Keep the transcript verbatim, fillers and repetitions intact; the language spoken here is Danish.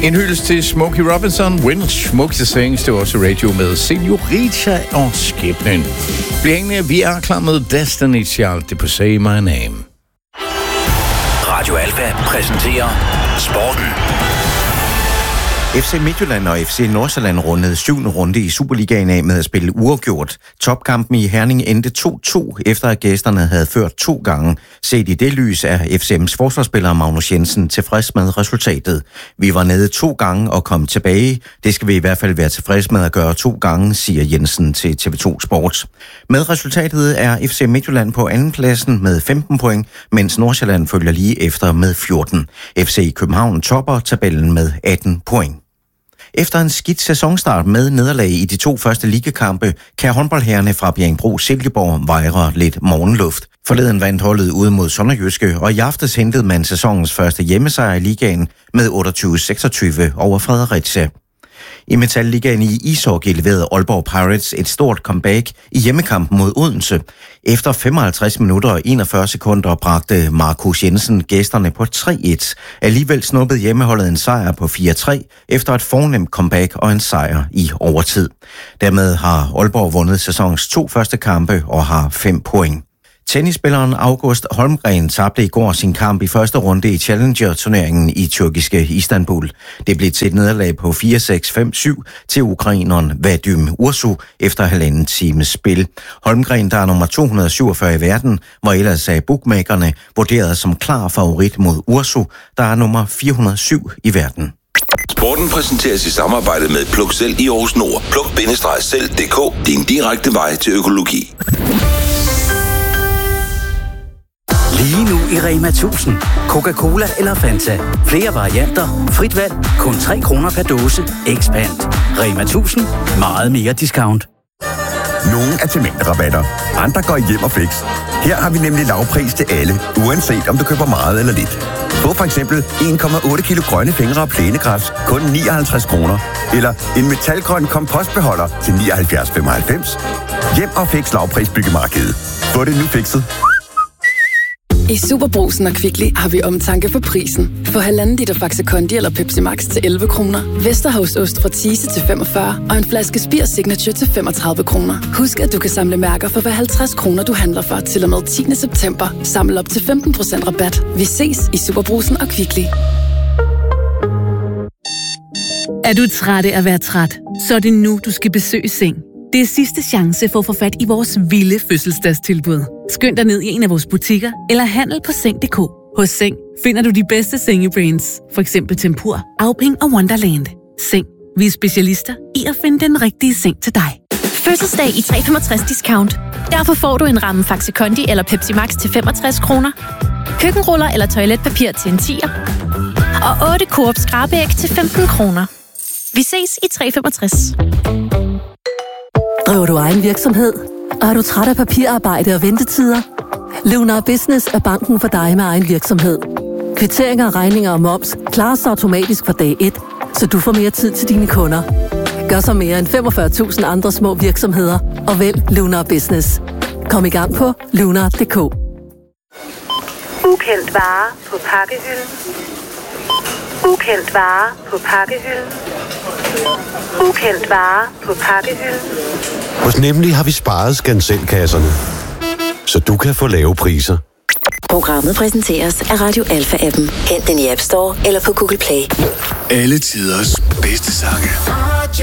En hyldest til Smokey Robinson, When Smokey Sings, det var også radio med Senorita og Skæbnen. Bliv hængende, vi er klar med Destiny Child, det på Say My Name. Radio Alfa præsenterer Sporten. F C Midtjylland og F C Nordsjælland rundede syvende runde i Superligaen af med at spille uafgjort. Topkampen i Herning endte to to, efter at gæsterne havde ført to gange. Set i det lys er F C M's forsvarsspiller Magnus Jensen tilfreds med resultatet. Vi var nede to gange og kom tilbage. Det skal vi i hvert fald være tilfreds med at gøre to gange, siger Jensen til T V to Sport. Med resultatet er F C Midtjylland på andenpladsen med femten point, mens Nordsjælland følger lige efter med fjorten. F C København topper tabellen med atten point. Efter en skidt sæsonstart med nederlag i de to første ligakampe, kan håndboldherrerne fra Bjerringbro-Silkeborg vejre lidt morgenluft. Forleden vandt holdet ude mod Sønderjyske, og i aftes hentede man sæsonens første hjemmesejr i ligaen med otteogtyve seksogtyve over Fredericia. I Metal-ligaen i ishockey leverede Aalborg Pirates et stort comeback i hjemmekampen mod Odense. Efter femoghalvtreds minutter og enogfyrre sekunder bragte Markus Jensen gæsterne på tre et. Alligevel snuppede hjemmeholdet en sejr på fire tre efter et fornemt comeback og en sejr i overtid. Dermed har Aalborg vundet sæsonens to første kampe og har fem point. Tennisspilleren August Holmgren tabte i går sin kamp i første runde i Challenger-turneringen i tyrkiske Istanbul. Det blev til et nederlag på fire seks fem syv til ukraineren Vadim Ursu efter halvanden times spil. Holmgren, der er nummer to hundrede syvogfyrre i verden, var ellers af bookmakerne vurderet som klar favorit mod Ursu, der er nummer fire hundrede syv i verden. Sporten præsenteres i samarbejde med Pluk Selv i Aarhus Nord. pluk selv punktum d k, din direkte vej til økologi. Lige nu i Rema tusind. Coca-Cola eller Fanta. Flere varianter. Frit valg. Kun tre kroner per dåse. Expand. Rema tusind. Meget mere discount. Nogle er til mængderabatter. Andre går hjem og fix. Her har vi nemlig lavpris til alle, uanset om du køber meget eller lidt. Få for eksempel en komma otte kilo grønne fingre og plænegræs, kun nioghalvtreds kroner. Eller en metalgrøn kompostbeholder til nioghalvfjerds femoghalvfems. Hjem og fix lavpris byggemarkedet. Få det nu fikset. I Superbrugsen og Kvickly har vi omtanke for prisen. For halvanden liter Faxe Kondi eller Pepsi Max til elleve kroner. Vesterhavsost fra Thise til femogfyrre. Og en flaske Spir Signature til femogtredive kroner. Husk, at du kan samle mærker for hver halvtreds kroner, du handler for til og med tiende september. Samle op til femten procent rabat. Vi ses i Superbrugsen og Kvickly. Er du træt af at være træt? Så er det nu, du skal besøge Seng. Det er sidste chance for at få fat i vores vilde fødselsdagstilbud. Skynd dig ned i en af vores butikker eller handel på seng punktum d k. Hos Seng finder du de bedste sengebrands, for eksempel Tempur, Auping og Wonderland. Seng. Vi er specialister i at finde den rigtige seng til dig. Fødselsdag i tre komma femogtres discount. Derfor får du en ramme Faxe Kondi eller Pepsi Max til femogtres kroner. Køkkenruller eller toiletpapir til en tier. Og otte Coop skrabeæg til femten kroner. Vi ses i tre komma femogtres. Driver du egen virksomhed? Og er du træt af papirarbejde og ventetider? Lunar Business er banken for dig med egen virksomhed. Kvitteringer, regninger og moms klares automatisk fra dag et, så du får mere tid til dine kunder. Gør så mere end femogfyrre tusind andre små virksomheder og vælg Lunar Business. Kom i gang på lunar punktum d k. Ukendt vare på pakkehylden. Ukendt vare på pakkehylden. Ukendt vare på pakkehylden. Hos Nemlig har vi sparet skanselkasserne, så du kan få lave priser. Programmet præsenteres af Radio Alfa-appen. Hent den i App Store eller på Google Play. Alle tiders bedste sange.